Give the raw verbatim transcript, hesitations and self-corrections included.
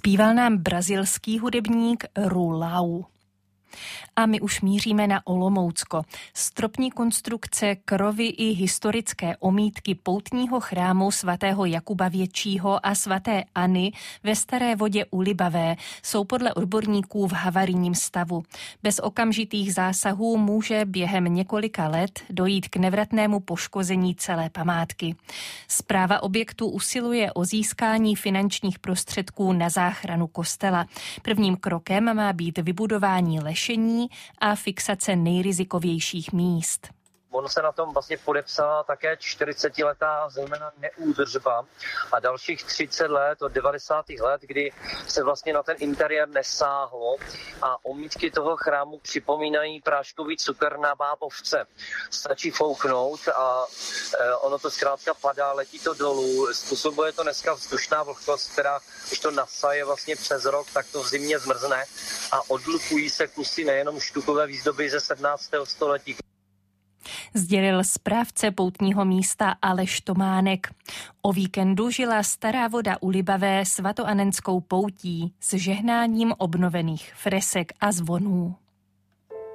Zpíval nám brazilský hudebník Rulau. A my už míříme na Olomoucko. Stropní konstrukce, krovy i historické omítky poutního chrámu svatého Jakuba Většího a svaté Anny ve Staré Vodě u Libavé jsou podle odborníků v havarijním stavu. Bez okamžitých zásahů může během několika let dojít k nevratnému poškození celé památky. Správa objektu usiluje o získání finančních prostředků na záchranu kostela. Prvním krokem má být vybudování lešení a fixace nejrizikovějších míst. Ono se na tom vlastně podepsala také čtyřicetiletá zejména neúdržba a dalších třicet let od devadesátých let, kdy se vlastně na ten interiér nesáhlo a omítky toho chrámu připomínají práškový cukr na bábovce. Stačí fouknout a ono to zkrátka padá, letí to dolů. Způsobuje to dneska vzdušná vlhkost, která když to nasaje vlastně přes rok, tak to v zimě zmrzne a odlukují se kusy nejenom štukové výzdoby ze sedmnáctého století. Sdělil správce poutního místa Aleš Tománek. O víkendu žila Stará Voda u Libavé svatoanenskou poutí s žehnáním obnovených fresek a zvonů.